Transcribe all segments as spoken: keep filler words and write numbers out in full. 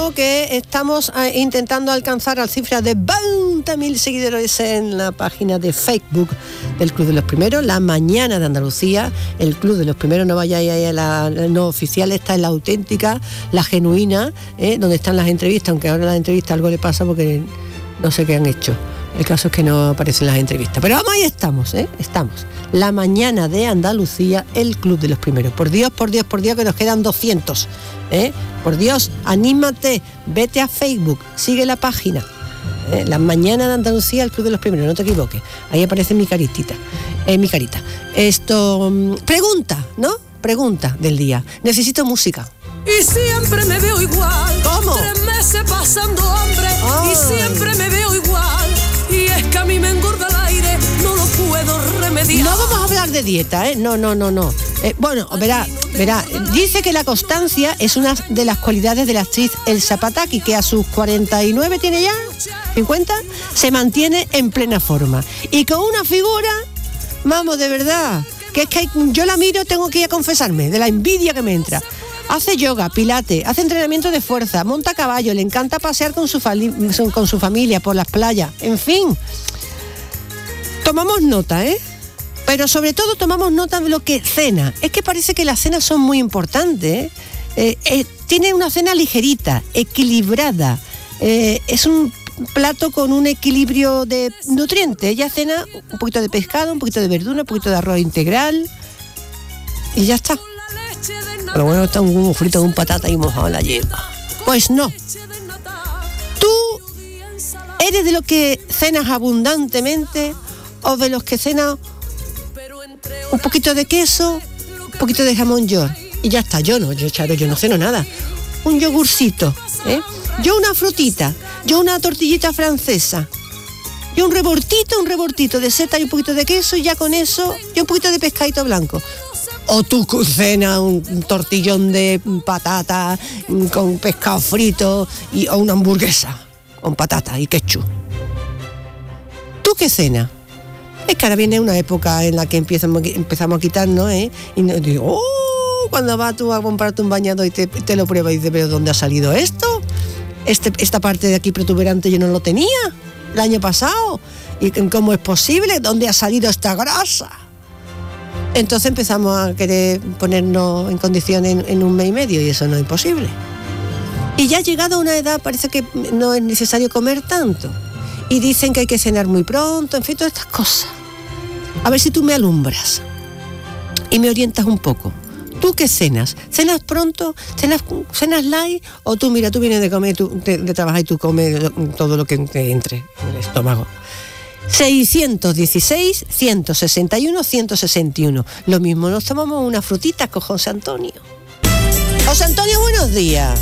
Que estamos eh, intentando alcanzar la cifra de veinte mil seguidores en la página de Facebook del Club de los Primeros, La Mañana de Andalucía. El Club de los Primeros, no vayáis ahí a la no oficial, esta es la auténtica, la genuina, eh, donde están las entrevistas, aunque ahora las entrevistas algo le pasa porque no sé qué han hecho. El caso es que no aparecen las entrevistas. Pero vamos, ahí estamos, ¿eh? Estamos. La Mañana de Andalucía, el Club de los Primeros. Por Dios, por Dios, por Dios, que nos quedan doscientos. ¿Eh? Por Dios, anímate, vete a Facebook, sigue la página. ¿Eh? La Mañana de Andalucía, el Club de los Primeros, no te equivoques. Ahí aparece mi caritita. Eh, mi carita. Esto. Pregunta, ¿no? Pregunta del día. Necesito música. Y siempre me veo igual. ¿Cómo? Tres meses pasando hambre. Ay. Y siempre me veo igual. Y es que a mí me engorda el aire, no lo puedo remediar. No vamos a hablar de dieta, ¿eh? No, no, no, no. Eh, bueno, verá, verá. Dice que la constancia es una de las cualidades de la actriz Elsa Pataky, que a sus cuarenta y nueve tiene ya, cincuenta, se mantiene en plena forma. Y con una figura, vamos, de verdad, que es que yo la miro, tengo que ir a confesarme, de la envidia que me entra. Hace yoga, pilates, hace entrenamiento de fuerza, monta a caballo, le encanta pasear con su, fali- con su familia por las playas, en fin. Tomamos nota, ¿eh? Pero sobre todo tomamos nota de lo que cena. Es que parece que las cenas son muy importantes, ¿eh? Eh, eh, tiene una cena ligerita, equilibrada. Eh, es un plato con un equilibrio de nutrientes. Ella cena un poquito de pescado, un poquito de verdura, un poquito de arroz integral y ya está. Pero bueno, está un huevo frito con patata y mojado en la yema. Pues no. ¿Tú eres de los que cenas abundantemente o de los que cenan un poquito de queso, un poquito de jamón york? Y ya está. Yo no, yo, Charo, yo no ceno nada. Un yogurcito, ¿eh? Yo una frutita, yo una tortillita francesa, yo un rebortito, un rebortito de seta y un poquito de queso, y ya con eso, y un poquito de pescadito blanco. O tú cenas un tortillón de patata con pescado frito y, o una hamburguesa con patata y ketchup. ¿Tú qué cenas? Es que ahora viene una época en la que empezamos, empezamos a quitarnos, ¿eh? Y nos digo, ¡oh! Cuando vas tú a comprarte un bañador y te, te lo pruebas y dices, ¿pero dónde ha salido esto? Este, esta parte de aquí protuberante yo no lo tenía el año pasado. ¿Y cómo es posible? ¿Dónde ha salido esta grasa? Entonces empezamos a querer ponernos en condiciones en, en un mes y medio y eso no es posible. Y ya llegado a una edad parece que no es necesario comer tanto. Y dicen que hay que cenar muy pronto, en fin, todas estas cosas. A ver si tú me alumbras y me orientas un poco. ¿Tú qué cenas? ¿Cenas pronto? ¿Cenas, cenas light? ¿O tú, mira, tú vienes de comer, tú, de, de trabajar y tú comes todo lo que te entre en el estómago? seiscientos dieciséis, ciento sesenta y uno, ciento sesenta y uno. Lo mismo nos tomamos unas frutitas con José Antonio. José Antonio, buenos días.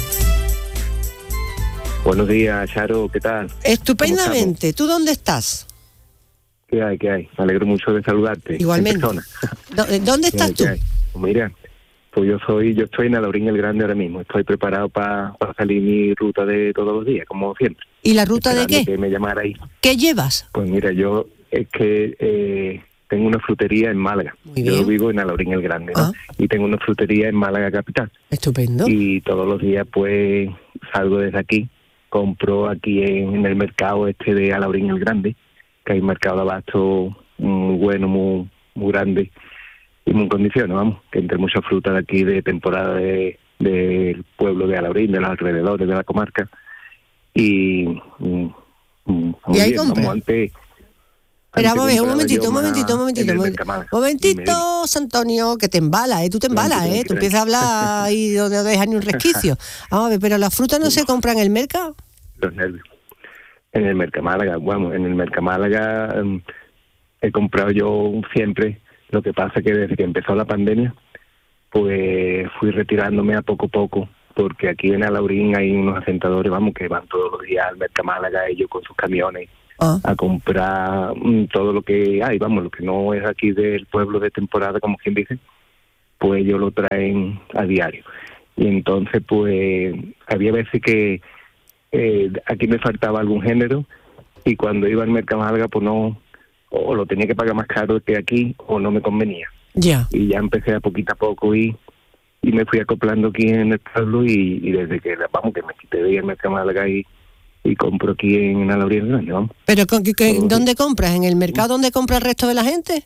Buenos días, Charo, ¿qué tal? Estupendamente. ¿Tú dónde estás? ¿Qué hay, qué hay? Me alegro mucho de saludarte. Igualmente. En persona. ¿Dónde estás tú? Pues mira, pues yo soy yo estoy en Alaurín el Grande ahora mismo. Estoy preparado para pa salir mi ruta de todos los días, como siempre. ¿Y la ruta de qué? Que me llamara ahí. ¿Qué llevas? Pues mira, yo es que eh, tengo una frutería en Málaga. Muy bien. Yo vivo en Alaurín el Grande, ¿no? Ah. Y tengo una frutería en Málaga capital. Estupendo. Y todos los días pues salgo desde aquí, compro aquí en, en el mercado este de Alaurín el Grande, que hay un mercado de abasto muy bueno, muy, muy grande y muy en condiciones, vamos, que entre muchas frutas de aquí de temporada de del pueblo de Alaurín, de los alrededores de la comarca. Y, mm, mm, ¿Y ahí bien, compras? vamos, antes, Pero antes vamos a ver, un compraba momentito, yo un más momentito, un momentito. en el Un Mercamálaga. momentito, Antonio, que te embala, ¿eh? Tú te embalas, ¿eh? Tú empiezas a hablar ahí donde no dejas ni un resquicio. Vamos a ver, pero las frutas no se compran en el mercado. Los nervios. En el Mercamálaga, vamos, en el Mercamálaga um, he comprado yo siempre. Lo que pasa que desde que empezó la pandemia, pues fui retirándome a poco a poco, porque aquí en Alaurín hay unos asentadores, vamos, que van todos los días al Mercamálaga, ellos con sus camiones, Ah. a comprar mm, todo lo que hay, vamos, lo que no es aquí del pueblo de temporada, como quien dice, pues ellos lo traen a diario. Y entonces, pues, había veces que eh, aquí me faltaba algún género, y cuando iba al Mercamálaga, pues no, o lo tenía que pagar más caro que aquí, o no me convenía. Ya. Y ya empecé a poquito a poco ir y me fui acoplando aquí en el pueblo y, y desde que, vamos, que me quité de ir al Mercado Málaga y, y compro aquí en Alabril el Grande, vamos. ¿Pero con, que, que, dónde compras? ¿En el mercado donde compra el resto de la gente?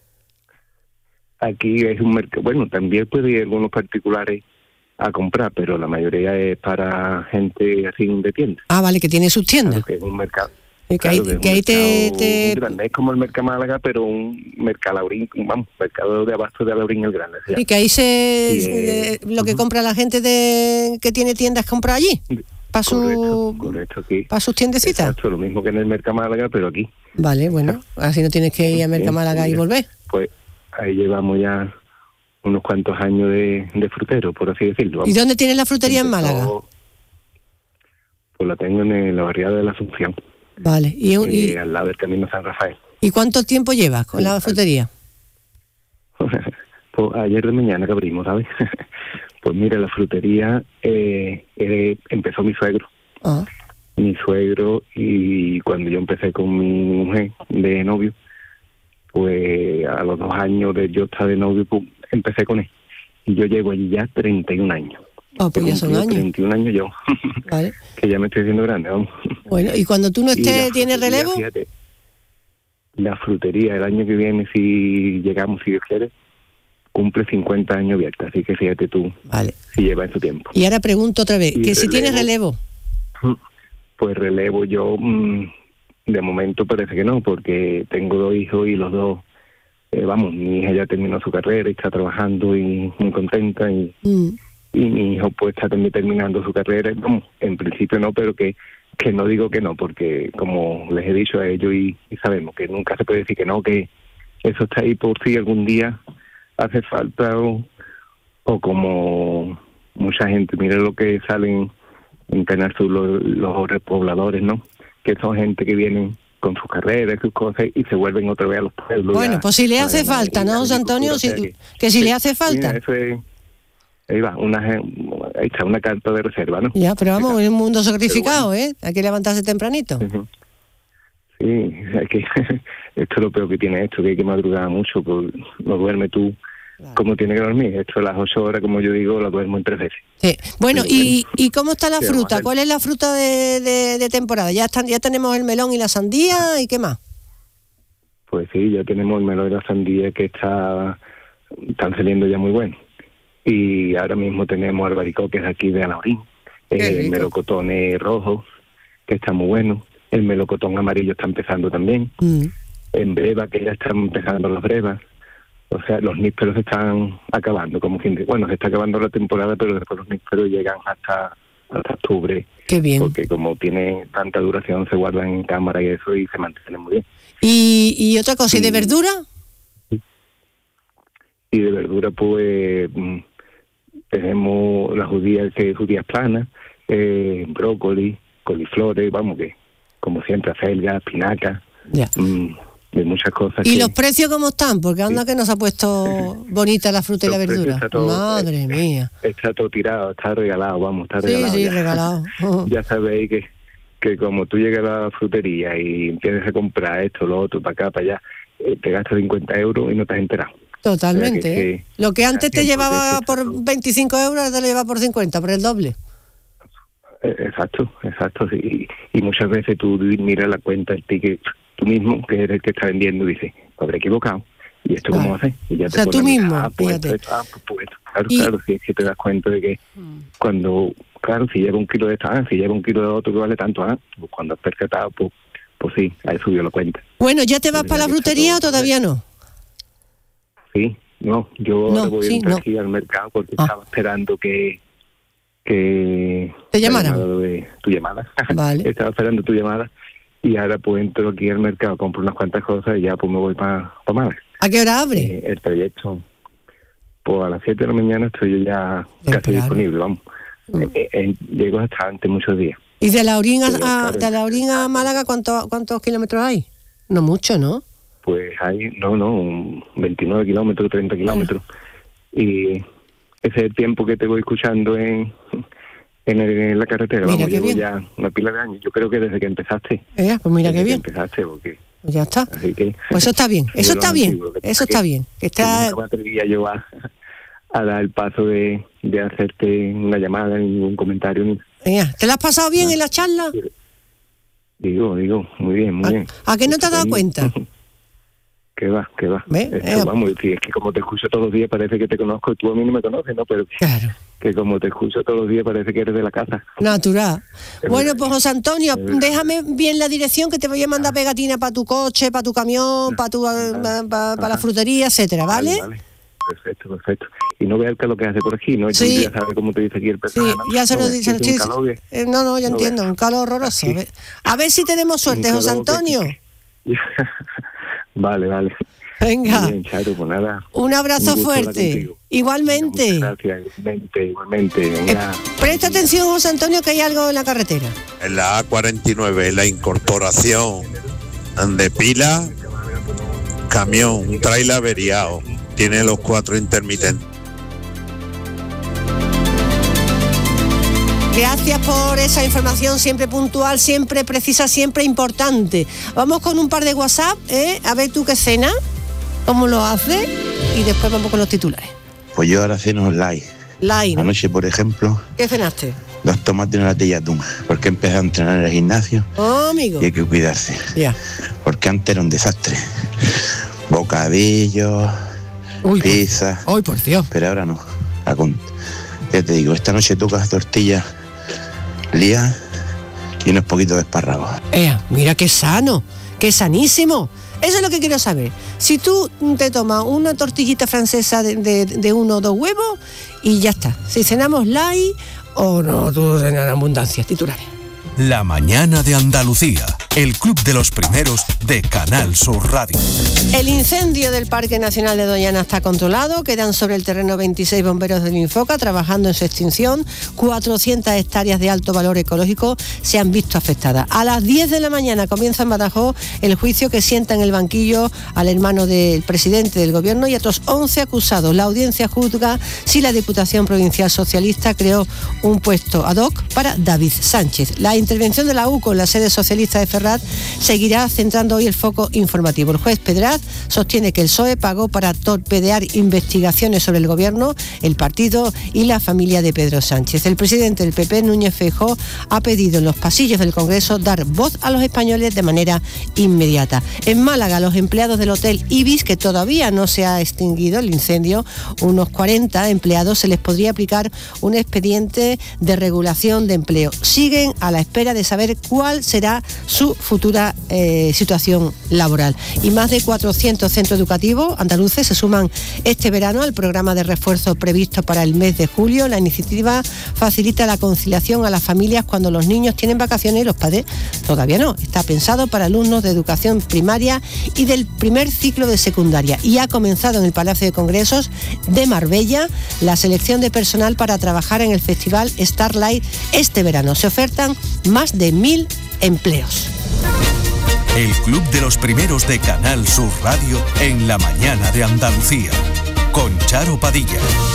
Aquí es un mercado, bueno, también puede ir algunos particulares a comprar, pero la mayoría es para gente así de tienda. Ah, vale, que tiene sus tiendas. Claro, que es un mercado. Que Claro, ahí, que ahí te, te... grande. Es como el Mercado Málaga, pero un mercalaurín, vamos, mercado de abasto de Alaurín el Grande. Y que ahí se, y, se eh, lo que uh-huh. compra la gente de que tiene tiendas compra allí para su correcto, aquí. para sus tiendecitas. Exacto, lo mismo que en el Mercado Málaga, pero aquí. Vale, bueno, así no tienes que ir al Mercado Málaga y volver. Pues ahí llevamos ya unos cuantos años de, de frutero, por así decirlo. ¿Y dónde tienes la frutería en Málaga? Pues la tengo en la barriada de la Asunción. Vale, y, eh, y, al lado del Camino San Rafael. ¿Y cuánto tiempo llevas con sí, la frutería? Pues ayer de mañana que abrimos, ¿sabes? Pues mira, la frutería eh, eh, empezó mi suegro. Ah. Mi suegro, y cuando yo empecé con mi mujer de novio, pues a los dos años de yo estar de novio, pues empecé con él. Y yo llevo allí ya treinta y un años. Ah, pues ya son años. treinta y un años yo. Vale. Que ya me estoy haciendo grande, vamos. Bueno, ¿y cuando tú no estés, tienes relevo? Fíjate, la frutería el año que viene, si llegamos, si Dios quiere, cumple cincuenta años abierta, así que fíjate tú, vale, si lleva en su tiempo. Y ahora pregunto otra vez, y que relevo, si tienes relevo. Pues relevo yo, mmm, de momento parece que no, porque tengo dos hijos y los dos, eh, vamos, mi hija ya terminó su carrera y está trabajando y muy contenta, y, mm. y mi hijo pues está también terminando su carrera, vamos, en principio no, pero que que no digo que no, porque como les he dicho a ellos y, y sabemos que nunca se puede decir que no, que eso está ahí por si algún día hace falta, o, o como mucha gente, mira lo que salen en Canal Sur los, los repobladores, ¿no? Que son gente que vienen con sus carreras, sus cosas, y se vuelven otra vez a los pueblos. Bueno, ya, pues si le hace falta, ¿no, José Antonio? Si, que, que si sí, le hace falta. Mira, eso es, ahí va, una, ahí está una carta de reserva, ¿no? Ya, pero vamos, es un mundo sacrificado, bueno. ¿eh? Hay que levantarse tempranito. Uh-huh. Sí, hay que, esto es lo peor que tiene esto, que hay que madrugar mucho, pues no duerme tú claro. como tiene que dormir. Esto a las ocho horas, como yo digo, la duermo en tres veces. Sí. Bueno, y, ¿y cómo está la fruta? ¿Cuál es la fruta de, de, de temporada? ¿Ya están, ya tenemos el melón y la sandía y qué más? Pues sí, ya tenemos el melón y la sandía que está están saliendo ya muy buenos. Y ahora mismo tenemos albaricoques aquí de Alaurín, eh, el melocotón rojo, que está muy bueno, el melocotón amarillo está empezando también, mm. en breva, que ya están empezando las brevas, o sea, los nísperos se están acabando, como quien dice, bueno, se está acabando la temporada, pero después los nísperos llegan hasta, hasta octubre. Qué bien. Porque como tiene tanta duración, se guardan en cámara y eso, y se mantienen muy bien. ¿Y, y otra cosa, y de verdura? Y de verdura, pues... tenemos las judías, que judías planas, eh, brócoli, coliflores, vamos que, como siempre, acelga, espinaca, mmm, de muchas cosas. ¿Y que, los precios cómo están? Porque anda sí. que nos ha puesto bonita la fruta y la verdura. Todo, Madre eh, mía. Está todo tirado, está regalado, vamos, está sí, regalado. Sí, ya. regalado. Ya sabéis que, que como tú llegas a la frutería y empiezas a comprar esto, lo otro, para acá, para allá, eh, te gastas cincuenta euros y no te has enterado. Totalmente. Que, ¿eh? Que lo que antes te llevaba por veinticinco euros, te lo lleva por cincuenta, por el doble. Exacto, exacto. Sí. Y muchas veces tú miras la cuenta, el ticket, tú mismo, que eres el que está vendiendo, y dices, habré equivocado. ¿Y esto claro. cómo hace? Y ya o sea, te tú mismo, ah, pues, fíjate. Ah, pues, pues, claro, y... claro, si es que te das cuenta de que mm. cuando, claro, si lleva un kilo de esto, ah, si lleva un kilo de otro que vale tanto, ah, pues cuando has percatado, pues, pues sí, ahí subió la cuenta. Bueno, ¿ya te vas para la frutería o todavía no? Sí, no, yo no, ahora voy sí, a entrar no. aquí al mercado porque ah. estaba esperando que que te llamaran. De tu llamada. Vale. Estaba esperando tu llamada y ahora pues entro aquí al mercado, compro unas cuantas cosas y ya pues me voy para pa Málaga. ¿A qué hora abre? Eh, el trayecto, pues a las siete de la mañana estoy yo ya de casi claro. disponible, vamos. Mm. Eh, eh, llego hasta antes muchos días. ¿Y de Alaurín a, a, de Alaurín a Málaga ¿cuánto, cuántos kilómetros hay? No mucho, ¿no? Pues hay, no, no, veintinueve kilómetros, treinta kilómetros. Bueno. Y ese es el tiempo que te voy escuchando en, en, el, en la carretera. Mira, vamos, qué llevo bien. Ya una pila de años. Yo creo que desde que empezaste. Eh, pues mira qué bien. Que empezaste, porque... Pues ya está. Así que, pues eso está bien, eso está bien, eso está bien. Que Está... nunca me atrevía yo a, a dar el paso de, de hacerte una llamada, ni un comentario. Ni... Mira, ¿te la has pasado bien ah. en la charla? Digo, digo, muy bien, muy ¿A, bien. ¿A qué no te has dado cuenta? Que va, que va. ¿Ves? Esto, Eh, vamos, es que como te escucho todos los días parece que te conozco, tú a mí no me conoces, ¿no? Pero claro. que como te escucho todos los días parece que eres de la casa. Natural. Es bueno, verdad. pues José Antonio, Es verdad. déjame bien la dirección que te voy a mandar pegatina para tu coche, para tu camión, para tu pa, pa, pa la frutería, etcétera, ¿vale? Vale, vale. Perfecto, perfecto. Y no veas lo que hace por aquí, ¿no? Y Sí. tú ya sabes cómo te dice aquí el Sí, personaje. ¿no? ya se no lo veas, dice. que es un calor que- Eh, no, no, ya no entiendo, veas. un calor horroroso. A ver, a ver si tenemos suerte, Un José calor que- Antonio. Vale, vale. Venga, Muy bien, Charo, pues nada. un abrazo Un gusto hablar fuerte. contigo. Igualmente. Muchas gracias, igualmente, igualmente. Eh, Venga. presta atención, José Antonio, que hay algo en la carretera. En la A cuarenta y nueve, la incorporación de pila, camión, un trailer averiado, tiene los cuatro intermitentes. Gracias por esa información siempre puntual, siempre precisa, siempre importante. Vamos con un par de WhatsApp, ¿eh? A ver tú qué cena, cómo lo haces, y después vamos con los titulares. Pues yo ahora ceno light. Light, ¿no? Anoche, por ejemplo, ¿Qué cenaste? dos tomates y una latilla de atún. Porque empecé a entrenar en el gimnasio Oh, amigo. y hay que cuidarse. Ya. Porque antes era un desastre. Bocadillos, Uy, pizza, Ay, por Dios. pero ahora no. A con- Ya te digo, esta noche toca tortillas lías y unos poquitos de espárragos. Eh, mira qué sano, qué sanísimo. Eso es lo que quiero saber. Si tú te tomas una tortillita francesa de, de, de uno o dos huevos y ya está. Si cenamos light o no, tú cenas en abundancia. Titulares. La mañana de Andalucía, el club de los primeros de Canal Sur Radio. El incendio del Parque Nacional de Doñana está controlado. Quedan sobre el terreno veintiséis bomberos del Infoca trabajando en su extinción. cuatrocientas hectáreas de alto valor ecológico se han visto afectadas. A las diez de la mañana comienza en Badajoz el juicio que sienta en el banquillo al hermano del presidente del gobierno y otros once acusados. La audiencia juzga si la Diputación Provincial Socialista creó un puesto ad hoc para David Sánchez. La intervención de la U C O en la sede socialista de Ferraz seguirá centrando hoy el foco informativo. El juez Pedraz sostiene que el P S O E pagó para torpedear investigaciones sobre el gobierno, el partido y la familia de Pedro Sánchez. El presidente del P P, Núñez Feijóo, ha pedido en los pasillos del Congreso dar voz a los españoles de manera inmediata. En Málaga, los empleados del Hotel Ibis, que todavía no se ha extinguido el incendio, unos cuarenta empleados, se les podría aplicar un expediente de regulación de empleo. Siguen a la espera de saber cuál será su futura eh, situación laboral. Y más de cuatrocientos centros educativos andaluces se suman este verano al programa de refuerzo previsto para el mes de julio. La iniciativa facilita la conciliación a las familias cuando los niños tienen vacaciones y los padres todavía no. Está pensado para alumnos de educación primaria y del primer ciclo de secundaria y ha comenzado en el Palacio de Congresos de Marbella la selección de personal para trabajar en el Festival Starlight este verano. Se ofertan más de mil empleos. El club de los primeros de Canal Sur Radio en la mañana de Andalucía. Con Charo Padilla.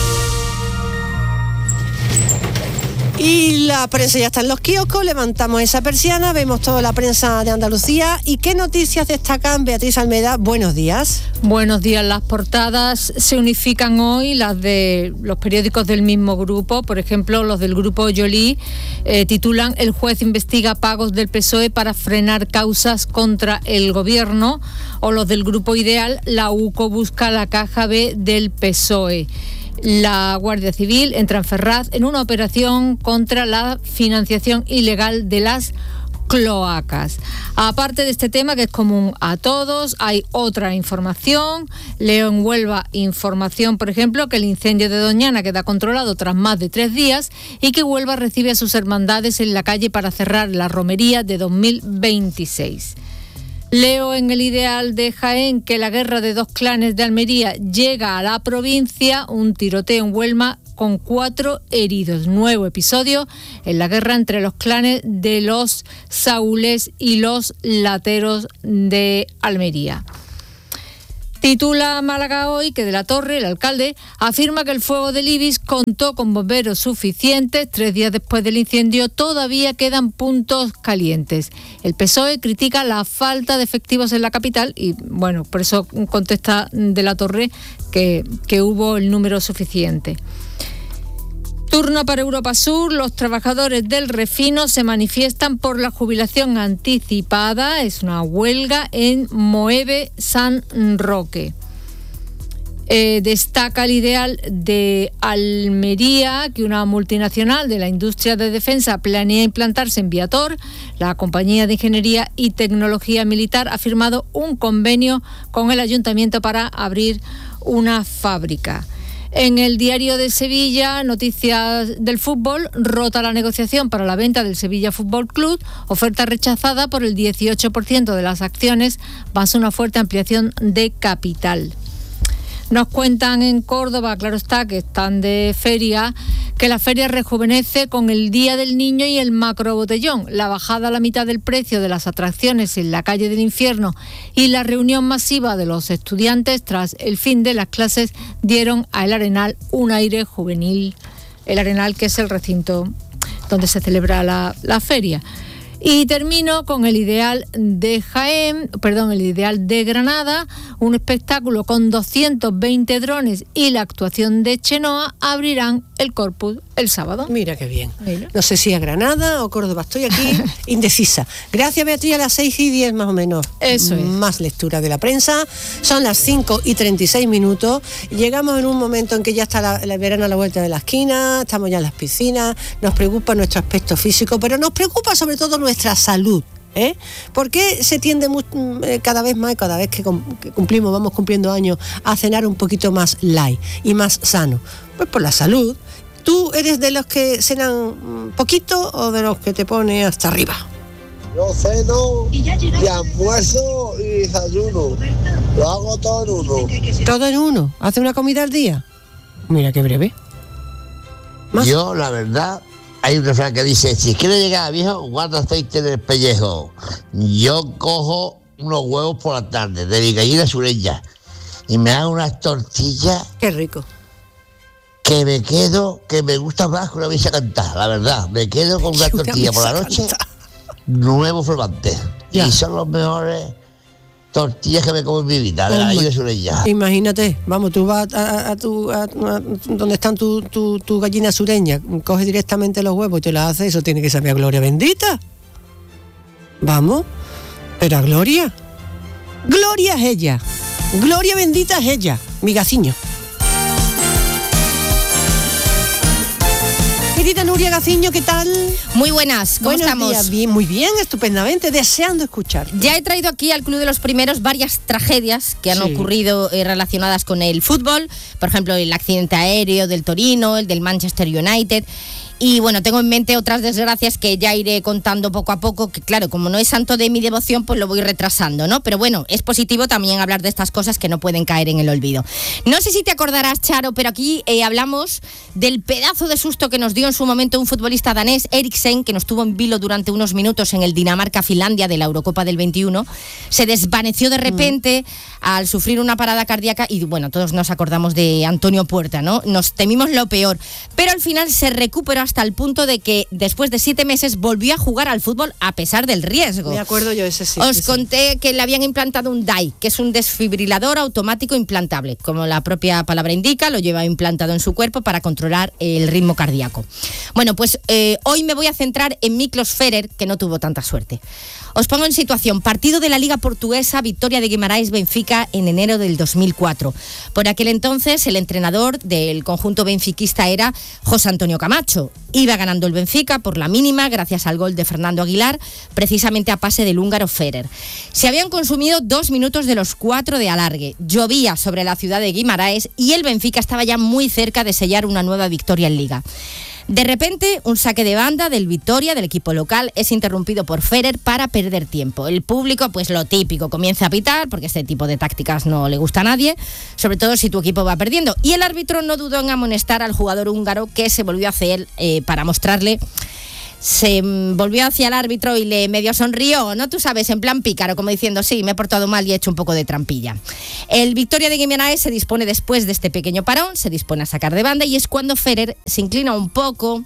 Y la prensa ya está en los kioscos, levantamos esa persiana, vemos toda la prensa de Andalucía. ¿Y qué noticias destacan? Beatriz Almeda, buenos días. Buenos días. Las portadas se unifican hoy, las de los periódicos del mismo grupo. Por ejemplo, los del grupo Yolí eh, titulan: el juez investiga pagos del P S O E para frenar causas contra el gobierno. O los del grupo Ideal: la U C O busca la caja B del P S O E. La Guardia Civil entra en Ferraz en una operación contra la financiación ilegal de las cloacas. Aparte de este tema, que es común a todos, hay otra información. Leo en Huelva información, por ejemplo, que el incendio de Doñana queda controlado tras más de tres días y que Huelva recibe a sus hermandades en la calle para cerrar la romería de dos mil veintiséis. Leo en el Ideal de Jaén que la guerra de dos clanes de Almería llega a la provincia, un tiroteo en Huelva con cuatro heridos. Nuevo episodio en la guerra entre los clanes de los Saúles y los Lateros de Almería. Titula Málaga Hoy que de la Torre, el alcalde, afirma que el fuego del Ibis contó con bomberos suficientes. Tres días después del incendio todavía quedan puntos calientes. El P S O E critica la falta de efectivos en la capital y, bueno, por eso contesta de la Torre que, que hubo el número suficiente. Turno para Europa Sur. Los trabajadores del refino se manifiestan por la jubilación anticipada. Es una huelga en Moeve San Roque. Eh, destaca el ideal de Almería, que una multinacional de la industria de defensa planea implantarse en Viator. La compañía de ingeniería y tecnología militar ha firmado un convenio con el ayuntamiento para abrir una fábrica. En el Diario de Sevilla, noticias del fútbol, rota la negociación para la venta del Sevilla Fútbol Club, oferta rechazada por el dieciocho por ciento de las acciones, más una fuerte ampliación de capital. Nos cuentan en Córdoba, claro está, que están de feria, que la feria rejuvenece con el Día del Niño y el macrobotellón, la bajada a la mitad del precio de las atracciones en la calle del Infierno y la reunión masiva de los estudiantes tras el fin de las clases dieron a El Arenal un aire juvenil. El Arenal, que es el recinto donde se celebra la, la feria. Y termino con el Ideal de Jaén, perdón, el Ideal de Granada, un espectáculo con doscientos veinte drones y la actuación de Chenoa abrirán el Corpus el sábado. Mira qué bien. Mira. No sé si a Granada o Córdoba, estoy aquí indecisa. Gracias, Beatriz, a las seis y diez más o menos. Eso es. Más lectura de la prensa. Son las cinco y treinta y seis minutos. Llegamos en un momento en que ya está la, el verano a la vuelta de la esquina, estamos ya en las piscinas, nos preocupa nuestro aspecto físico, pero nos preocupa sobre todo nuestra salud. ¿Eh? ¿Por qué se tiende muy, eh, cada vez más, cada vez que, com- que cumplimos, vamos cumpliendo años, a cenar un poquito más light y más sano? Pues por la salud. ¿Tú eres de los que cenan poquito o de los que te pone hasta arriba? Yo ceno y almuerzo y desayuno. Lo hago todo en uno. ¿Todo en uno? ¿Hace una comida al día? Mira qué breve. ¿Más? Yo, la verdad, hay un refrán que dice, si quieres llegar a viejo, guarda aceite en el pellejo. Yo cojo unos huevos por la tarde de mi gallina sureña y me hago unas tortillas. Qué rico. Que me quedo, que me gusta más que una misa cantar, la verdad. Me quedo con una, una tortilla por la noche, cantar. Nuevo formante. Y son los mejores tortillas que me como en mi vida, de la gallina sureña. Imagínate, vamos, tú vas a, a, a tu, a, a, donde están tu, tu, tu gallina sureña, coges directamente los huevos y te las haces, eso tiene que saber a gloria bendita. Vamos, pero a Gloria. Gloria es ella. Gloria bendita es ella, mi gaciño. Querida Nuria Gaciño, ¿qué tal? Muy buenas, ¿cómo Buenos estamos? Días, bien, muy bien, estupendamente, deseando escuchar. Ya he traído aquí al Club de los Primeros varias tragedias que han sí. ocurrido eh, relacionadas con el fútbol, por ejemplo, el accidente aéreo del Torino, el del Manchester United. Y bueno, tengo en mente otras desgracias que ya iré contando poco a poco, que claro, como no es santo de mi devoción, pues lo voy retrasando, ¿no? Pero bueno, es positivo también hablar de estas cosas que no pueden caer en el olvido. No sé si te acordarás, Charo, pero aquí eh, hablamos del pedazo de susto que nos dio en su momento un futbolista danés, Eriksen, que nos tuvo en vilo durante unos minutos en el Dinamarca-Finlandia de la Eurocopa del veintiuno. Se desvaneció de repente mm. al sufrir una parada cardíaca y bueno, todos nos acordamos de Antonio Puerta, ¿no? Nos temimos lo peor, pero al final se recuperó hasta el punto de que después de siete meses volvió a jugar al fútbol a pesar del riesgo. Me acuerdo yo ese sí. Os ese. conté que le habían implantado un D A I, que es un desfibrilador automático implantable. Como la propia palabra indica, lo lleva implantado en su cuerpo para controlar el ritmo cardíaco. Bueno, pues eh, hoy me voy a centrar en Miklos Ferrer, que no tuvo tanta suerte. Os pongo en situación. Partido de la Liga Portuguesa, victoria de Guimarães-Benfica en enero del dos mil cuatro. Por aquel entonces, el entrenador del conjunto benfiquista era José Antonio Camacho. Iba ganando el Benfica por la mínima gracias al gol de Fernando Aguilar, precisamente a pase del húngaro Ferrer. Se habían consumido dos minutos de los cuatro de alargue. Llovía sobre la ciudad de Guimarães y el Benfica estaba ya muy cerca de sellar una nueva victoria en Liga. De repente, un saque de banda del Vitoria, del equipo local, es interrumpido por Ferrer para perder tiempo. El público, pues lo típico, comienza a pitar, porque este tipo de tácticas no le gusta a nadie, sobre todo si tu equipo va perdiendo. Y el árbitro no dudó en amonestar al jugador húngaro, que se volvió a hacer eh, para mostrarle se volvió hacia el árbitro y le medio sonrió, ¿no? Tú sabes, en plan pícaro, como diciendo, sí, me he portado mal y he hecho un poco de trampilla. El Victoria de Guimaraes se dispone después de este pequeño parón, se dispone a sacar de banda y es cuando Ferrer se inclina un poco,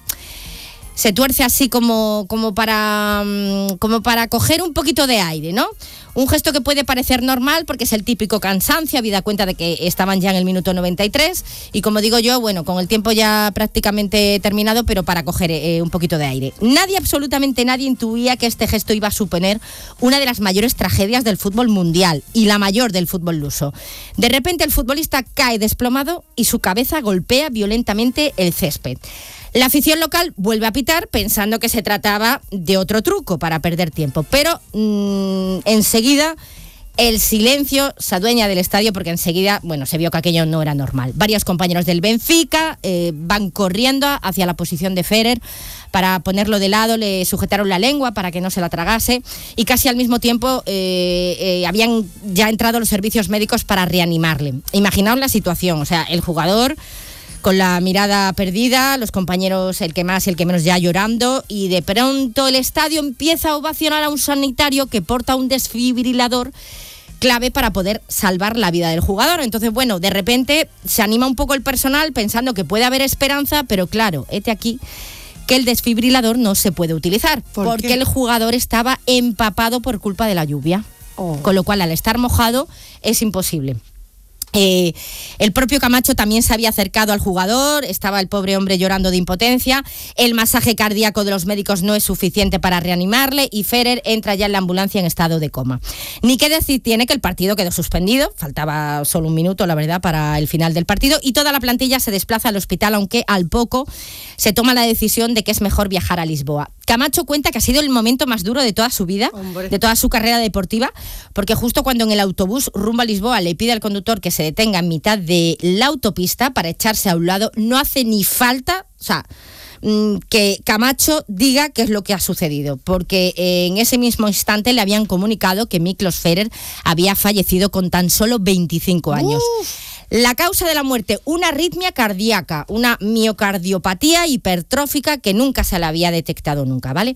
se tuerce así como, como, para, como para coger un poquito de aire, ¿no? Un gesto que puede parecer normal porque es el típico cansancio, habida cuenta de que estaban ya en el minuto noventa y tres y como digo yo, bueno, con el tiempo ya prácticamente terminado, pero para coger eh, un poquito de aire. Nadie, absolutamente nadie, intuía que este gesto iba a suponer una de las mayores tragedias del fútbol mundial y la mayor del fútbol luso. De repente el futbolista cae desplomado y su cabeza golpea violentamente el césped. La afición local vuelve a pitar pensando que se trataba de otro truco para perder tiempo, pero mmm, enseguida el silencio se adueña del estadio porque enseguida, bueno, se vio que aquello no era normal. Varios compañeros del Benfica eh, van corriendo hacia la posición de Ferrer para ponerlo de lado, le sujetaron la lengua para que no se la tragase y casi al mismo tiempo eh, eh, habían ya entrado los servicios médicos para reanimarle. Imaginaos la situación, o sea, el jugador con la mirada perdida, los compañeros el que más y el que menos ya llorando y de pronto el estadio empieza a ovacionar a un sanitario que porta un desfibrilador clave para poder salvar la vida del jugador. Entonces, bueno, de repente se anima un poco el personal pensando que puede haber esperanza, pero claro, hete aquí que el desfibrilador no se puede utilizar ¿Por porque qué? el jugador estaba empapado por culpa de la lluvia, Oh. con lo cual al estar mojado es imposible. Eh, el propio Camacho también se había acercado al jugador, estaba el pobre hombre llorando de impotencia, el masaje cardíaco de los médicos no es suficiente para reanimarle y Ferrer entra ya en la ambulancia en estado de coma. Ni qué decir tiene que el partido quedó suspendido, faltaba solo un minuto la verdad para el final del partido y toda la plantilla se desplaza al hospital, aunque al poco se toma la decisión de que es mejor viajar a Lisboa. Camacho cuenta que ha sido el momento más duro de toda su vida, Hombre. de toda su carrera deportiva, porque justo cuando en el autobús rumbo a Lisboa le pide al conductor que se detenga en mitad de la autopista para echarse a un lado, no hace ni falta, o sea, que Camacho diga qué es lo que ha sucedido, porque en ese mismo instante le habían comunicado que Miklos Ferrer había fallecido con tan solo veinticinco años. Uf. La causa de la muerte, una arritmia cardíaca, una miocardiopatía hipertrófica que nunca se la había detectado nunca, ¿vale?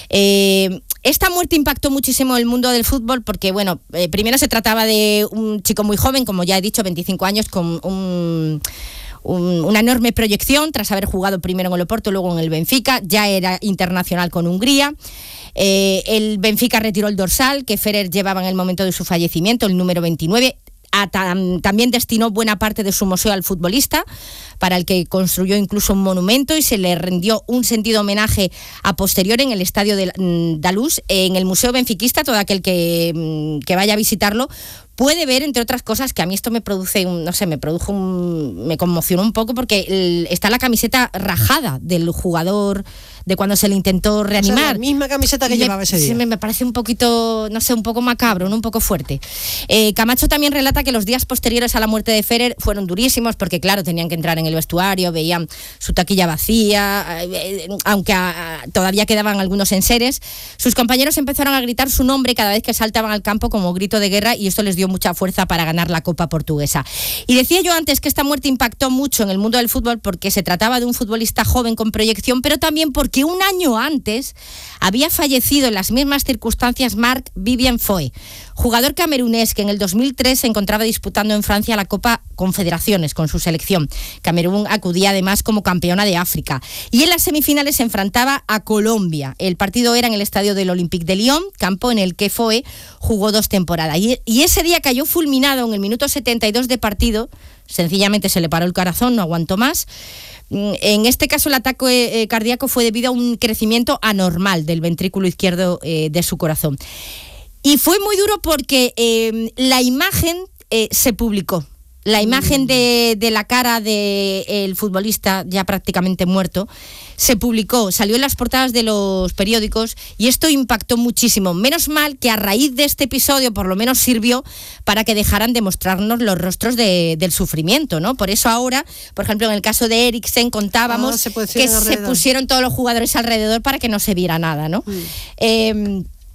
Eh, esta muerte impactó muchísimo el mundo del fútbol porque, bueno, eh, primero se trataba de un chico muy joven, como ya he dicho, veinticinco años, con un... Un, una enorme proyección tras haber jugado primero en el Oporto, luego en el Benfica, ya era internacional con Hungría. Eh, el Benfica retiró el dorsal que Ferrer llevaba en el momento de su fallecimiento, el número veintinueve. A tam, también destinó buena parte de su museo al futbolista, para el que construyó incluso un monumento y se le rendió un sentido homenaje a posteriori en el estadio de Dalús. En el Museo Benfiquista, todo aquel que, que vaya a visitarlo puede ver, entre otras cosas, que a mí esto me produce, un, no sé, me produjo un, me conmocionó un poco porque el, está la camiseta rajada del jugador de cuando se le intentó reanimar. O sea, la misma camiseta que me, llevaba ese día. Sí, me, me parece un poquito, no sé, un poco macabro, ¿no? Un poco fuerte. Eh, Camacho también relata que los días posteriores a la muerte de Ferrer fueron durísimos porque, claro, tenían que entrar en el vestuario, veían su taquilla vacía, eh, aunque a, a, todavía quedaban algunos enseres. Sus compañeros empezaron a gritar su nombre cada vez que saltaban al campo como grito de guerra y esto les dio mucha fuerza para ganar la Copa Portuguesa. Y decía yo antes que esta muerte impactó mucho en el mundo del fútbol porque se trataba de un futbolista joven con proyección, pero también porque un año antes había fallecido en las mismas circunstancias Marc Vivien Foé, jugador camerunés que en el dos mil tres se encontraba disputando en Francia la Copa Confederaciones con su selección. Camerún acudía además como campeona de África y en las semifinales se enfrentaba a Colombia. El partido era en el estadio del Olympique de Lyon, campo en el que Foé jugó dos temporadas y, y ese día cayó fulminado en el minuto setenta y dos de partido. Sencillamente se le paró el corazón, no aguantó más. En este caso el ataque eh, cardíaco fue debido a un crecimiento anormal del ventrículo izquierdo eh, de su corazón. Y fue muy duro porque eh, la imagen eh, se publicó. La imagen de, de la cara del futbolista ya prácticamente muerto se publicó, salió en las portadas de los periódicos y esto impactó muchísimo. Menos mal que a raíz de este episodio por lo menos sirvió para que dejaran de mostrarnos los rostros de, del sufrimiento, ¿no? Por eso ahora, por ejemplo, en el caso de Eriksen contábamos oh, se que se pusieron todos los jugadores alrededor para que no se viera nada, ¿no? Mm. Eh,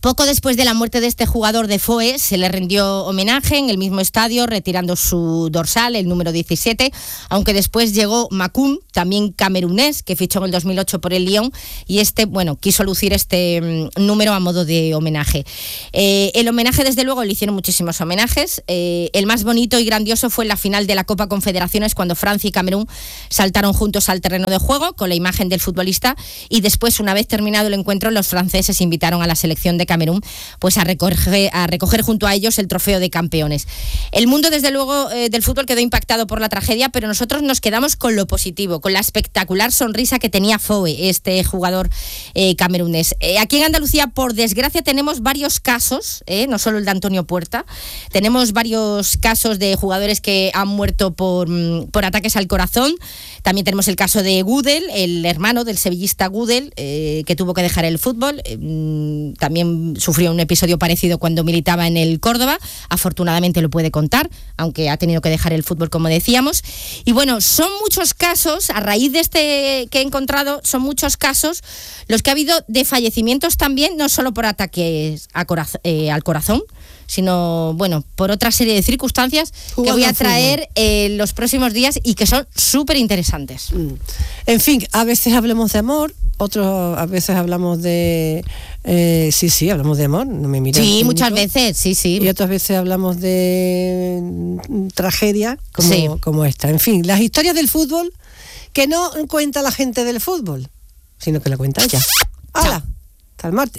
Poco después de la muerte de este jugador de Foe, se le rindió homenaje en el mismo estadio, retirando su dorsal, el número diecisiete, aunque después llegó Makoun, también camerunés, que fichó en el dos mil ocho por el Lyon, y este, bueno, quiso lucir este mm, número a modo de homenaje. Eh, el homenaje, desde luego, le hicieron muchísimos homenajes. Eh, el más bonito y grandioso fue en la final de la Copa Confederaciones, cuando Francia y Camerún saltaron juntos al terreno de juego con la imagen del futbolista, y después, una vez terminado el encuentro, los franceses invitaron a la selección de Camerún Camerún, pues a recoger, a recoger junto a ellos el trofeo de campeones. El mundo, desde luego, eh, del fútbol quedó impactado por la tragedia, pero nosotros nos quedamos con lo positivo, con la espectacular sonrisa que tenía Foe, este jugador eh, camerunés. Eh, aquí en Andalucía, por desgracia, tenemos varios casos, eh, no solo el de Antonio Puerta, tenemos varios casos de jugadores que han muerto por, por ataques al corazón. También tenemos el caso de Gudel, el hermano del sevillista Gudel, eh, que tuvo que dejar el fútbol. Eh, también sufrió un episodio parecido cuando militaba en el Córdoba. Afortunadamente lo puede contar, aunque ha tenido que dejar el fútbol, como decíamos. Y bueno, son muchos casos, a raíz de este que he encontrado, son muchos casos los que ha habido de fallecimientos también, no solo por ataques a coraz- eh, al corazón, sino, bueno, por otra serie de circunstancias que voy a traer en eh, los próximos días y que son súper interesantes. En fin, a veces hablamos de amor, otros a veces hablamos de... Eh, sí, sí, hablamos de amor, no me mires. Sí, muchas veces, sí, sí. Y otras veces hablamos de mm, tragedia como, sí. como esta. En fin, las historias del fútbol que no cuenta la gente del fútbol, sino que la cuenta ella. ¡Hala! Hasta el martes.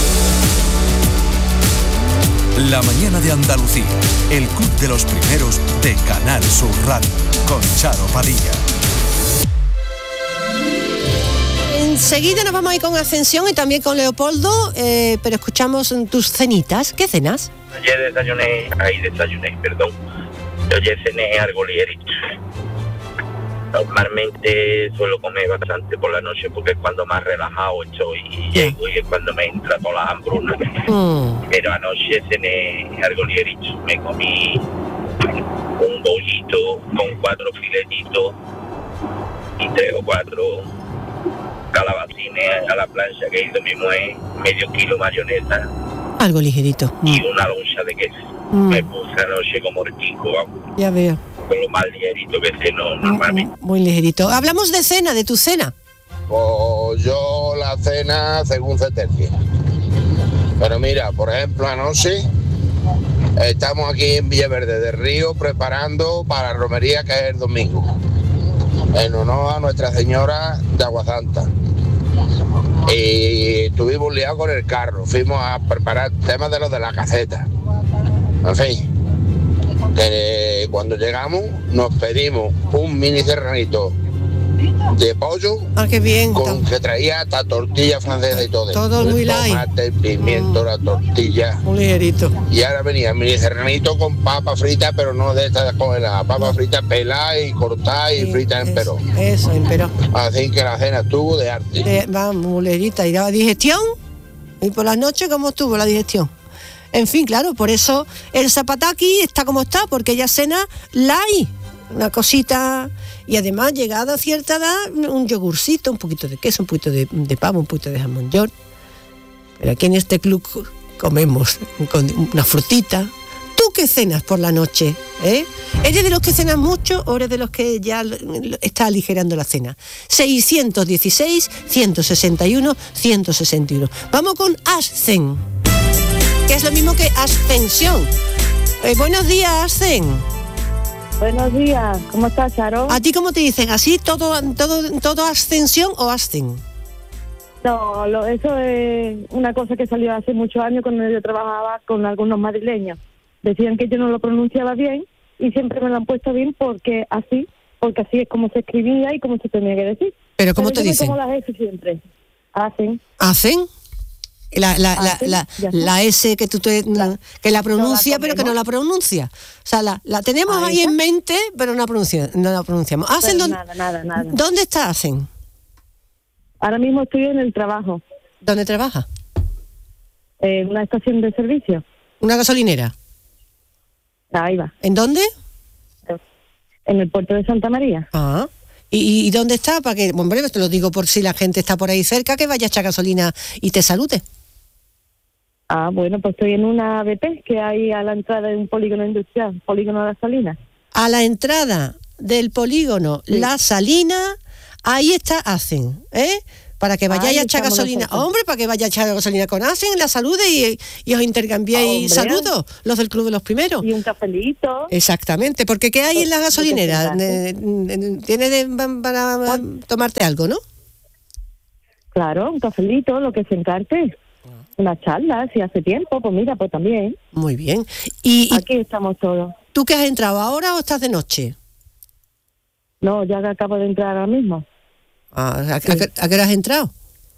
La mañana de Andalucía, el club de los primeros de Canal Sur Radio, con Charo Padilla. Enseguida nos vamos a ir con Ascensión y también con Leopoldo, eh, pero escuchamos tus cenitas. ¿Qué cenas? Ayer desayuné, ahí desayuné, perdón. Yo ayer cené algo ligerito. Normalmente suelo comer bastante por la noche porque es cuando más relajado estoy y llego y es cuando me entra toda la hambruna. Mm. Pero anoche cené algo ligerito. Me comí un bollito con cuatro filetitos y tres o cuatro calabacines a la plancha que hizo mi mujer, medio kilo de mayonesa. Algo ligerito. Mm. Y una loncha de queso. Mm. Me puse anoche como rico. Ya veo. Con lo más ligerito que ceno normalmente. Muy ligerito. Hablamos de cena, de tu cena. Pues yo la cena según se tercia. Pero mira, por ejemplo, anoche estamos aquí en Villaverde del Río preparando para la romería que es el domingo, en honor a Nuestra Señora de Aguasanta. Y estuvimos liados con el carro, fuimos a preparar temas de los de la caseta. En fin, que cuando llegamos nos pedimos un mini serranito de pollo. Ah, qué bien. Con que traía hasta tortilla francesa y todo. Todo muy light. Tomate, el pimiento, mm. la tortilla. Muy ligerito. Y ahora venía mini serranito con papa frita, pero no de esta congelada. Papa frita pelada y cortada y sí, frita en perón. Eso, en perón. Así que la cena estuvo de arte. Eh, va, muy ligerita. ¿Y la digestión? ¿Y por las noches cómo estuvo la digestión? En fin, claro, por eso el zapataki está como está, porque ella cena light, una cosita, y además, llegada a cierta edad, un yogurcito, un poquito de queso, un poquito de, de pavo, un poquito de jamón york. Pero aquí en este club comemos con una frutita. ¿Tú qué cenas por la noche? ¿Eh? ¿Eres de los que cenan mucho o eres de los que ya está aligerando la cena? seiscientos dieciséis, ciento sesenta y uno, ciento sesenta y uno. Vamos con Ascen, que es lo mismo que ascensión. Eh, buenos días, Ascen. Buenos días, ¿cómo estás, Charo? ¿A ti cómo te dicen? ¿Así todo todo todo ascensión o ascen? No, lo, eso es una cosa que salió hace muchos años cuando yo trabajaba con algunos madrileños. Decían que yo no lo pronunciaba bien y siempre me lo han puesto bien porque así, porque así es como se escribía y como se tenía que decir. ¿Pero cómo Pero te dicen? Como las S siempre. Hacen. ¿Hacen? La, la, la, la, la S que tú te, la, que la pronuncia no la pero que no la pronuncia. O sea, la, la tenemos ahí, ahí en mente, pero no, pronuncia, no la pronunciamos. ¿Hacen dónde, nada, nada, nada. ¿Dónde está Hacen? Ahora mismo estoy en el trabajo. ¿Dónde trabaja? En una estación de servicio. ¿Una gasolinera? Ahí va. ¿En dónde? En el puerto de Santa María. Ah. ¿Y, y dónde está? Para que, bueno, te lo digo por si la gente está por ahí cerca, que vaya a echar gasolina y te salude. Ah, bueno, pues estoy en una A B P que hay a la entrada de un polígono industrial, polígono de la Salina. A la entrada del polígono sí. La Salina, ahí está Hacen, ¿eh? Para que vayáis a echar gasolina. Nosotros. Hombre, para que vayáis a echar gasolina con Hacen, la salude y, y os intercambiéis ah, saludos, los del Club de los Primeros. Y un cafelito. Exactamente, porque ¿qué hay pues, en la gasolinera? Tienes de, para pues, tomarte algo, ¿no? Claro, un cafelito, lo que se encarte. Una charla, si hace tiempo, pues mira, pues también. Muy bien. Y, y aquí estamos todos. ¿Tú qué has entrado ahora o estás de noche? No, ya acabo de entrar ahora mismo. Ah, ¿a, sí. a, ¿A qué hora has entrado?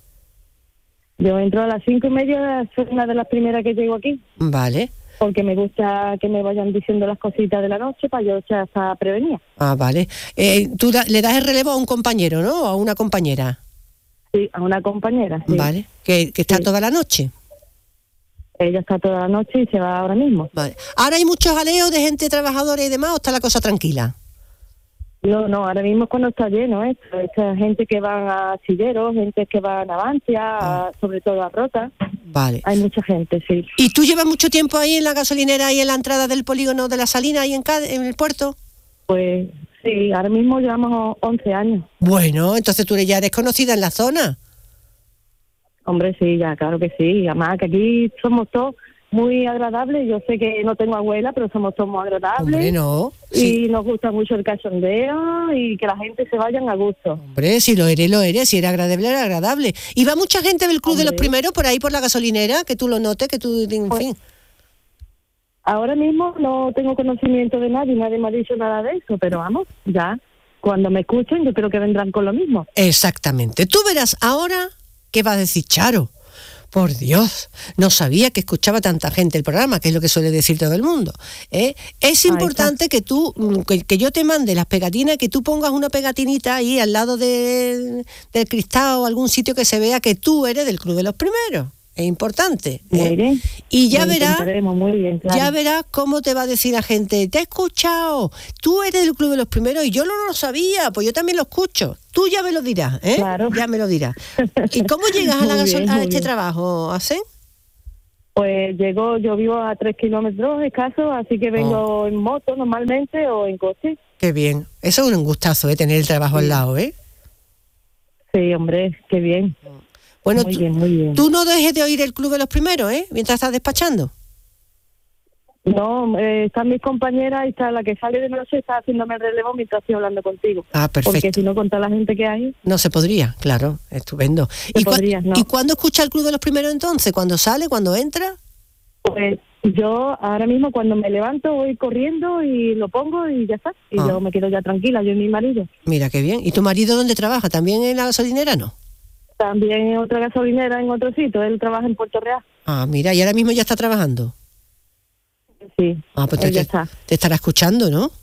Yo entro a las cinco y media, soy una de las primeras que llego aquí. Vale. Porque me gusta que me vayan diciendo las cositas de la noche para yo ya estar prevenida. Ah, vale. Eh, ¿Tú da, le das el relevo a un compañero, ¿no? O a una compañera. Sí, a una compañera, sí. Vale, que, que está sí. toda la noche. Ella está toda la noche y se va ahora mismo. Vale. ¿Ahora hay muchos aleos de gente trabajadora y demás o está la cosa tranquila? No, no, ahora mismo es cuando está lleno esto. Esta gente que va a Silleros, gente que va a Navancia, ah. a, sobre todo a Rota. Vale. Hay mucha gente, sí. ¿Y tú llevas mucho tiempo ahí en la gasolinera y en la entrada del polígono de la Salina, ahí en, Cádiz, en el puerto? Pues sí, ahora mismo llevamos once años. Bueno, entonces tú ya eres conocida en la zona. Hombre, sí, ya, claro que sí. Además que aquí somos todos muy agradables. Yo sé que no tengo abuela, pero somos todos muy agradables. Hombre, no. Y sí. nos gusta mucho el cachondeo y que la gente se vayan a gusto. Hombre, si lo eres, lo eres. Si era agradable, era agradable. ¿Y va mucha gente del Club Hombre. de los Primeros por ahí, por la gasolinera? Que tú lo notes, que tú, en pues, fin. Ahora mismo no tengo conocimiento de nadie, nadie me ha dicho nada de eso, pero vamos, ya, cuando me escuchen yo creo que vendrán con lo mismo. Exactamente. Tú verás ahora qué va a decir Charo. Por Dios, no sabía que escuchaba tanta gente el programa, que es lo que suele decir todo el mundo. ¿eh? Es importante que tú, que, que yo te mande las pegatinas, que tú pongas una pegatinita ahí al lado de, del cristal o algún sitio que se vea que tú eres del Club de los Primeros. Es importante. ¿eh? Bien, y ya verás, muy bien, claro. ya verás cómo te va a decir la gente, te he escuchado, tú eres del Club de los Primeros y yo no lo sabía, pues yo también lo escucho. Tú ya me lo dirás, ¿eh? Claro. Ya me lo dirás. ¿Y cómo llegas a, la gasol- bien, a este bien. trabajo, Hacen? Pues llego, yo vivo a tres kilómetros escasos, así que vengo oh. en moto normalmente o en coche. Qué bien. Eso es un gustazo, ¿eh? Tener el trabajo sí. al lado, ¿eh? Sí, hombre, qué bien. Bueno, muy tú, bien, muy bien. tú no dejes de oír el Club de los Primeros, ¿eh? Mientras estás despachando. No, eh, están mis compañeras y está la que sale de noche, está haciéndome el relevo mientras estoy hablando contigo. Ah, perfecto. Porque si no, con toda la gente que hay... No se podría, claro, estupendo. ¿Y, podría, cu- no. ¿Y cuándo escucha el Club de los Primeros entonces? ¿Cuándo sale? ¿Cuándo entra? Pues yo ahora mismo cuando me levanto voy corriendo y lo pongo y ya está. Y ah. yo me quedo ya tranquila, yo y mi marido. Mira, qué bien. ¿Y tu marido dónde trabaja? ¿También en la gasolinera, no? También en otra gasolinera, en otro sitio. Él trabaja en Puerto Real. Ah, mira, y ahora mismo ya está trabajando. Sí, ah, pues te, ya está. te estará escuchando, ¿no?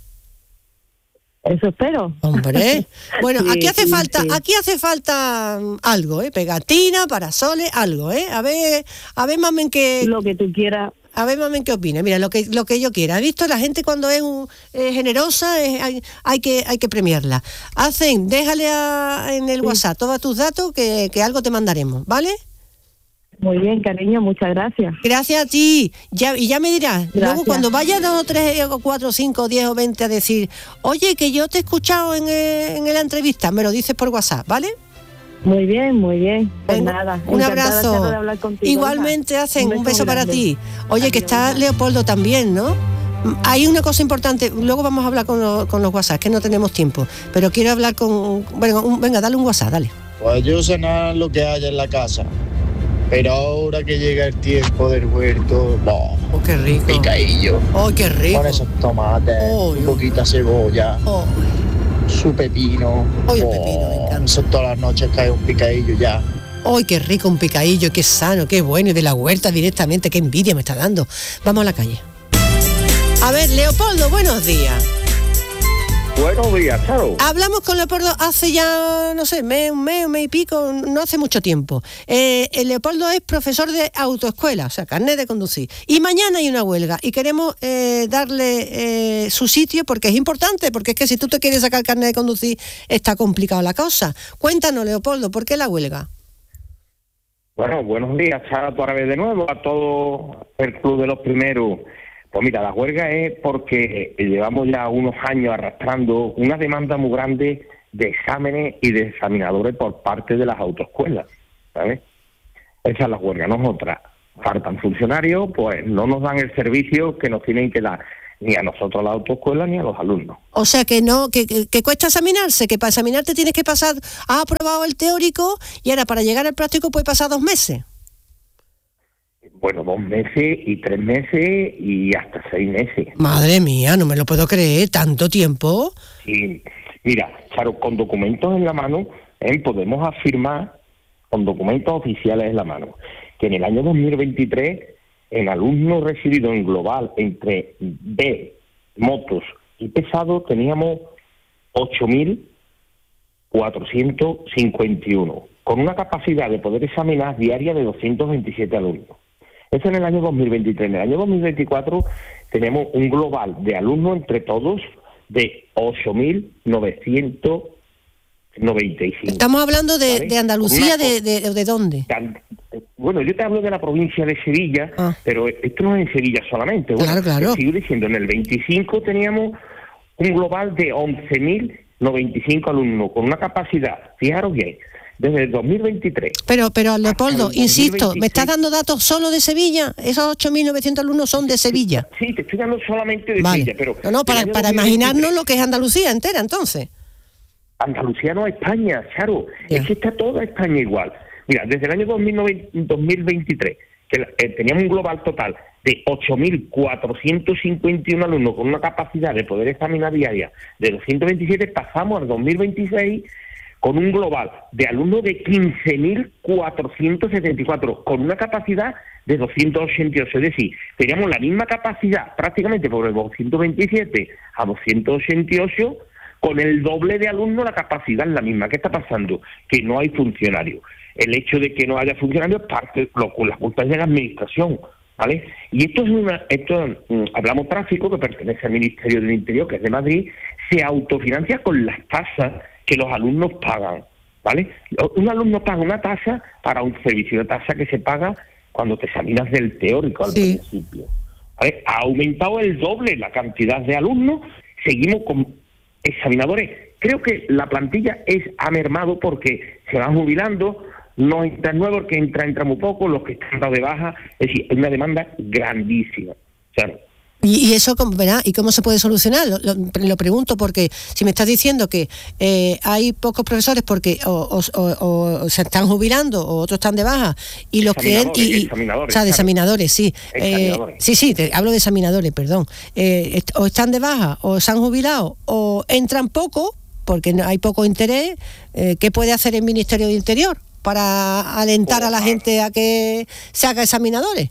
Eso espero. Hombre, bueno, sí, aquí hace sí, falta, sí. aquí hace falta algo, ¿eh? Pegatina, parasoles, algo, ¿eh? A ver, a ver, mamen, que... Lo que tú quieras. A ver, mamen, ¿qué opina? Mira, lo que lo que yo quiera. ¿Has visto? La gente cuando es un, eh, generosa, es, hay, hay que hay que premiarla. Hacen, déjale a, en el sí. WhatsApp todos tus datos que, que algo te mandaremos, ¿vale? Muy bien, cariño, muchas gracias. Gracias a ti. Ya, y ya me dirás, gracias. Luego cuando vaya dos o tres o cuatro, cinco, diez o veinte a decir, oye, que yo te he escuchado en, en la entrevista, me lo dices por WhatsApp, ¿vale? Muy bien, muy bien. Pues bueno, nada, un abrazo. De hablar contigo, igualmente, hija. Hacen un beso, un beso para ti. Oye, Adiós, que está hija. Leopoldo también, ¿no? Hay una cosa importante, luego vamos a hablar con, lo, con los WhatsApp, que no tenemos tiempo, pero quiero hablar con... Bueno, un, venga, dale un WhatsApp, dale. Pues yo cenar lo que haya en la casa, pero ahora que llega el tiempo del huerto, no. Oh, qué rico. Picadillo. Oh, qué rico. Con esos tomates, oh, un poquito de cebolla. Oh. Su pepino. Hoy oh, el pepino, me encanta. Eso todas las noches cae un picadillo ya. ¡Ay, qué rico un picadillo! ¡Qué sano, qué bueno! Y de la huerta directamente, qué envidia me está dando. Vamos a la calle. A ver, Leopoldo, buenos días. Buenos días, chao. Hablamos con Leopoldo hace ya, no sé, mes, un mes, un mes y pico, no hace mucho tiempo. Eh, el Leopoldo es profesor de autoescuela, o sea, carnet de conducir. Y mañana hay una huelga y queremos eh, darle eh, su sitio porque es importante, porque es que si tú te quieres sacar carnet de conducir está complicada la cosa. Cuéntanos, Leopoldo, ¿por qué la huelga? Bueno, buenos días, Chara, otra vez de nuevo a todo el Club de los Primeros. Pues mira, la huelga es porque llevamos ya unos años arrastrando una demanda muy grande de exámenes y de examinadores por parte de las autoescuelas, ¿sabes? Esa es la huelga, no es otra. Faltan funcionarios, pues no nos dan el servicio que nos tienen que dar, ni a nosotros la autoescuela ni a los alumnos. O sea que no, que, que, que cuesta examinarse, que para examinarte tienes que pasar, has aprobado el teórico y ahora para llegar al práctico puede pasar dos meses. Bueno, dos meses y tres meses y hasta seis meses. Madre mía, no me lo puedo creer, ¿tanto tiempo? Sí, mira, claro, con documentos en la mano, ¿eh? podemos afirmar, con documentos oficiales en la mano, que en el año dos mil veintitrés, en alumnos recibidos en global entre B, motos y pesados, teníamos ocho mil cuatrocientos cincuenta y uno, con una capacidad de poder examinar diaria de doscientos veintisiete alumnos. Eso en el año dos mil veintitrés. En el año dos mil veinticuatro tenemos un global de alumnos entre todos de ocho mil novecientos noventa y cinco. Estamos hablando de, ¿vale? de Andalucía, de, de, ¿de dónde? Bueno, yo te hablo de la provincia de Sevilla, ah. pero esto no es en Sevilla solamente. Bueno, claro, claro. Sigo diciendo, en el veinticinco teníamos un global de once mil noventa y cinco alumnos, con una capacidad, fijaros bien, desde el dos mil veintitrés. Pero, pero Leopoldo, insisto, ¿me estás dando datos solo de Sevilla? Esos ocho mil novecientos alumnos son de Sevilla. Sí, te estoy dando solamente de vale. Sevilla, pero... No, no, para, para imaginarnos lo que es Andalucía entera, entonces. Andalucía no es España, Charo, yeah. es que está toda España igual. Mira, desde el año dos mil veintitrés, que eh, teníamos un global total de ocho mil cuatrocientos cincuenta y uno alumnos con una capacidad de poder examinar diaria de doscientos veintisiete, pasamos al dos mil veintiséis con un global de alumnos de quince mil cuatrocientos setenta y cuatro, con una capacidad de doscientos ochenta y ocho. Es decir, teníamos la misma capacidad prácticamente por el doscientos veintisiete a doscientos ochenta y ocho, con el doble de alumnos la capacidad es la misma. ¿Qué está pasando? Que no hay funcionarios. El hecho de que no haya funcionarios parte lo, con las culpas de la administración, ¿vale? Y esto es una, esto mm, hablamos tráfico, que pertenece al Ministerio del Interior, que es de Madrid, se autofinancia con las tasas que los alumnos pagan, ¿vale? Un alumno paga una tasa para un servicio, una tasa que se paga cuando te examinas del teórico al sí. principio, ¿vale? Ha aumentado el doble la cantidad de alumnos, seguimos con examinadores. Creo que la plantilla es ha mermado porque se van jubilando, no entran nuevos, que entra, entra muy poco, los que están dados de baja, es decir, es una demanda grandísima. Claro. ¿Y, y eso cómo, ¿verdad? ¿Y cómo se puede solucionar? Lo, lo, lo pregunto porque si me estás diciendo que eh, hay pocos profesores porque o, o, o, o se están jubilando o otros están de baja y los que y, y, examinadores, o sea, de examinadores, sí, examinadores. Eh, sí, sí, te, hablo de examinadores, perdón, eh, est- o están de baja o se han jubilado o entran poco porque hay poco interés, eh, ¿qué puede hacer el Ministerio del Interior para alentar a la gente a que se haga examinadores?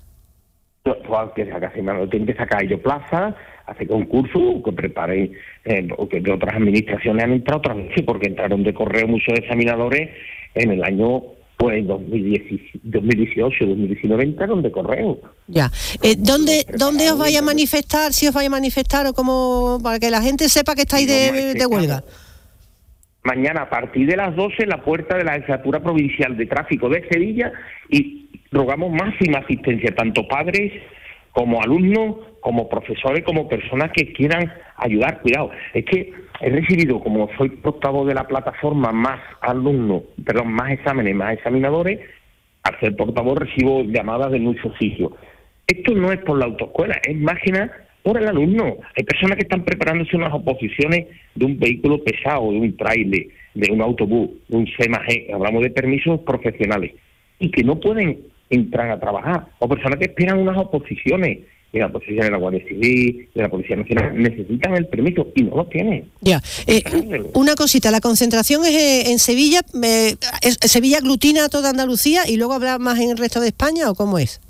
Pues que se haga examinadores, tienen que sacar ellos plazas, hacer concursos, que preparen, eh, que de otras administraciones han entrado otras veces, porque entraron de correo muchos examinadores en el año pues dos mil dieciocho, dos mil diecinueve entraron de correo. Ya. Eh, ¿Dónde dónde os vais a manifestar? Si os vais a manifestar o como para que la gente sepa que estáis de, de huelga. Mañana a partir de las doce en la puerta de la Jefatura Provincial de Tráfico de Sevilla y rogamos máxima asistencia, tanto padres como alumnos, como profesores, como personas que quieran ayudar. Cuidado, es que he recibido, como soy portavoz de la plataforma, más alumnos, perdón, más exámenes, más examinadores. Al ser portavoz recibo llamadas de muchos sitios. Esto no es por la autoescuela, es más que nada por el alumno. Hay personas que están preparándose unas oposiciones de un vehículo pesado, de un tráiler, de un autobús, de un C M A G, hablamos de permisos profesionales, y que no pueden entrar a trabajar, o personas que esperan unas oposiciones, de la oposición de la Guardia Civil, de la Policía Nacional, necesitan el permiso y no lo tienen. Ya, eh, una cosita, la concentración es eh, en Sevilla, eh, es, ¿Sevilla aglutina a toda Andalucía y luego habrá más en el resto de España o cómo es?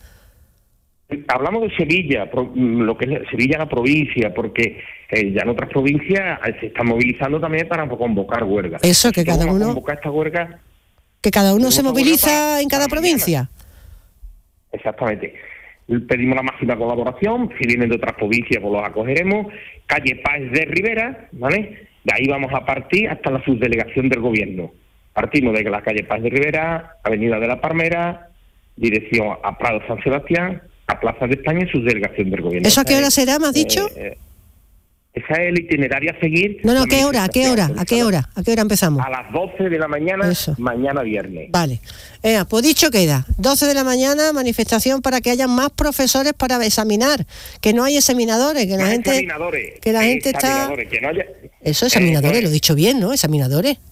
Hablamos de Sevilla, lo que es Sevilla la provincia, porque eh, ya en otras provincias se están movilizando también para convocar huelga. Eso, que cada uno... convocar esta huelga... Que cada uno se moviliza en cada provincia. Exactamente. Pedimos la máxima colaboración, si vienen de otras provincias pues los acogeremos. Calle Páez de Rivera, ¿vale? De ahí vamos a partir hasta la subdelegación del gobierno. Partimos de la calle Paz de Rivera, Avenida de la Palmera, dirección a Prado San Sebastián, a Plaza de España y subdelegación del gobierno. ¿Eso a qué hora será, me has dicho? Eh, esa es el itinerario a seguir. No, no, ¿a qué hora? ¿A qué hora? ¿A qué hora? ¿A qué hora empezamos? A las doce de la mañana, Eso. mañana viernes. Vale. Eh, pues dicho queda, doce de la mañana, manifestación para que haya más profesores para examinar, que no hay examinadores, que la más gente... Examinadores. Que la gente está... Que no haya... Eso, examinadores, eh, lo he dicho bien, ¿no? Examinadores.